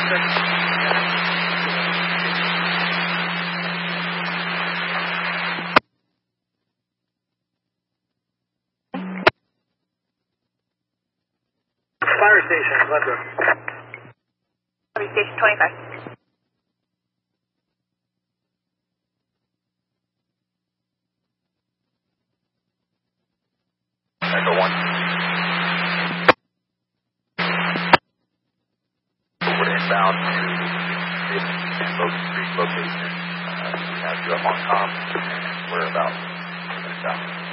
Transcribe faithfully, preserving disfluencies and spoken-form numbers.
Fire station, Leadbrook. Fire station twenty-five. Echo one. We're inbound to the Logan Street location. Uh, we have you up on comms, and we're about two minutes out.